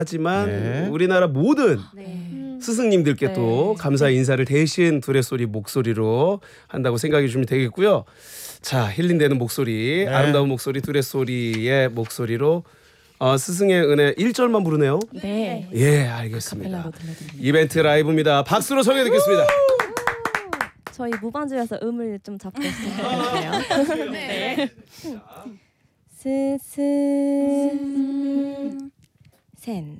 하지만 네. 우리나라 모든 네. 스승님들께 또 감사 인사를 대신 두레소리 목소리로 한다고 생각해 주시면 되겠고요. 자, 힐링되는 목소리, 네. 아름다운 목소리 두레소리의 목소리로 스승의 은혜 1절만 부르네요. 네. 예, 알겠습니다. 아카펠라로 들려드립니다. 이벤트 라이브입니다. 박수로 청해 듣겠습니다. 저희 무반주여서 음을 좀 잡고 시작할게요. 네. 스승 셋